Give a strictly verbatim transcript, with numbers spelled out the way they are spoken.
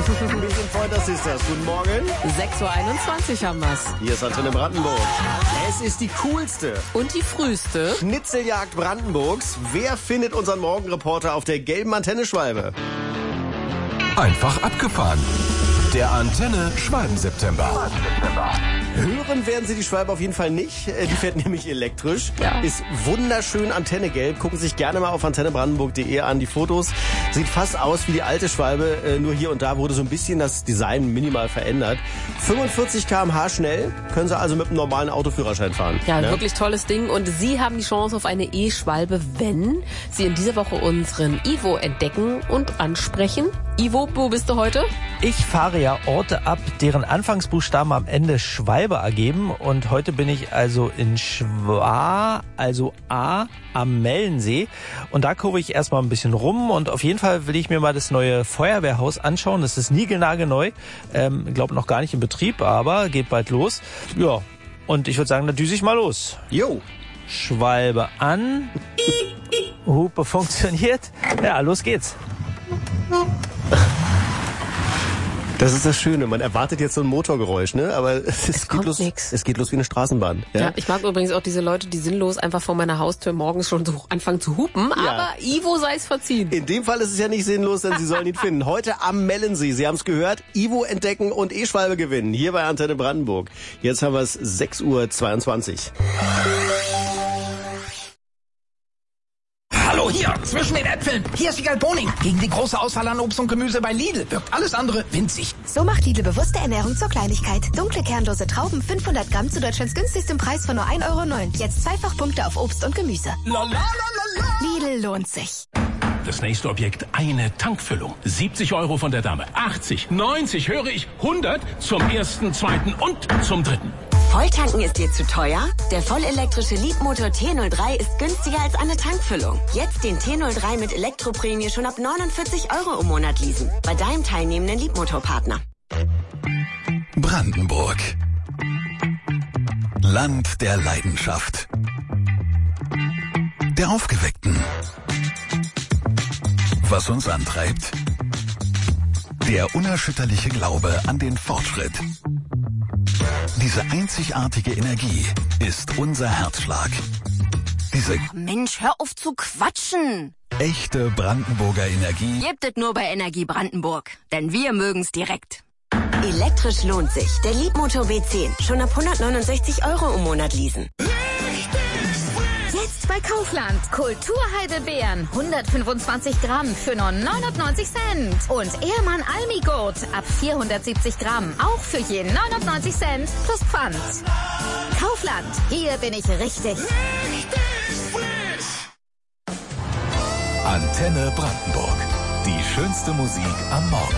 Mit den Pointer Sisters. Guten Morgen. sechs Uhr einundzwanzig haben wir's. Hier ist Antenne Brandenburg. Es ist die coolste Und die früheste. Schnitzeljagd Brandenburgs. Wer findet unseren Morgenreporter auf der gelben Antenneschwalbe? Einfach abgefahren. Der Antenne Schwalben-September. Hören werden Sie die Schwalbe auf jeden Fall nicht. Äh, Die fährt nämlich elektrisch. Ja. Ist wunderschön antennegelb. Gucken Sie sich gerne mal auf antenne brandenburg punkt de an. Die Fotos sieht fast aus wie die alte Schwalbe. Äh, Nur hier und da wurde so ein bisschen das Design minimal verändert. fünfundvierzig Kilometer pro Stunde schnell. Können Sie also mit einem normalen Autoführerschein fahren. Ja, ein Ne? wirklich tolles Ding. Und Sie haben die Chance auf eine E-Schwalbe, wenn Sie in dieser Woche unseren Ivo entdecken und ansprechen. Ivo, wo bist du heute? Ich fahre ja Orte ab, deren Anfangsbuchstaben am Ende Schwalbe ergeben. Und heute bin ich also in Schwa, also A, am Mellensee. Und da gucke ich erstmal ein bisschen rum. Und auf jeden Fall will ich mir mal das neue Feuerwehrhaus anschauen. Das ist niegelnagelneu. Ähm, glaube noch gar nicht in Betrieb, aber geht bald los. Ja, und ich würde sagen, da düse ich mal los. Jo. Schwalbe an. Hupe funktioniert. Ja, los geht's. Das ist das Schöne. Man erwartet jetzt so ein Motorgeräusch, ne? Aber es, es geht kommt los. nix. Es geht los wie eine Straßenbahn. Ja. Ja. ich mag übrigens auch diese Leute, die sinnlos einfach vor meiner Haustür morgens schon so anfangen zu hupen. Ja. Aber Ivo sei es verziehen. In dem Fall ist es ja nicht sinnlos, denn Sie sollen ihn finden. Heute am Mellensee. Sie haben es gehört. Ivo entdecken und E-Schwalbe gewinnen. Hier bei Antenne Brandenburg. Jetzt haben wir es sechs Uhr zweiundzwanzig. Hallo, hier, zwischen den Äpfeln. Hier ist Wiegald Boning. Gegen die große Auswahl an Obst und Gemüse bei Lidl wirkt alles andere winzig. So macht Lidl bewusste Ernährung zur Kleinigkeit. Dunkle kernlose Trauben fünfhundert Gramm zu Deutschlands günstigstem Preis von nur ein Euro neun. Jetzt zweifach Punkte auf Obst und Gemüse. La, la, la, la, la. Lidl lohnt sich. Das nächste Objekt, eine Tankfüllung. siebzig Euro von der Dame. achtzig, neunzig, höre ich. hundert zum ersten, zweiten und zum dritten. Volltanken ist dir zu teuer? Der vollelektrische Leadmotor T null drei ist günstiger als eine Tankfüllung. Jetzt den T null drei mit Elektroprämie schon ab neunundvierzig Euro im Monat leasen. Bei deinem teilnehmenden Leadmotorpartner. Brandenburg. Land der Leidenschaft. Der Aufgeweckten. Was uns antreibt? Der unerschütterliche Glaube an den Fortschritt. Diese einzigartige Energie ist unser Herzschlag. Diese Mensch, hör auf zu quatschen. echte Brandenburger Energie Gibt es nur bei Energie Brandenburg. Denn wir mögen's direkt. Elektrisch lohnt sich. Der Leadmotor B zehn. Schon ab hundertneunundsechzig Euro im Monat leasen. Jetzt bei Kaufland. Kulturheidelbeeren. hundertfünfundzwanzig Gramm für nur neunundneunzig Cent. Und Ehrmann Almigurt ab vierhundertsiebzig Gramm. Auch für je neunundneunzig Cent plus Pfand. Kaufland. Hier bin ich richtig. Antenne Brandenburg. Die schönste Musik am Morgen.